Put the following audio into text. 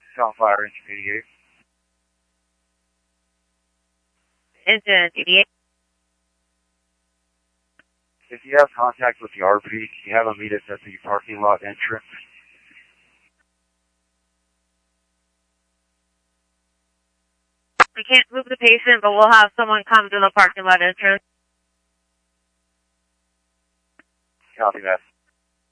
South Fire Engine 88. Engine 88. If you have contact with the RP, you have a meet us at the parking lot entrance. We can't move the patient, but we'll have someone come to the parking lot entrance. Copy that.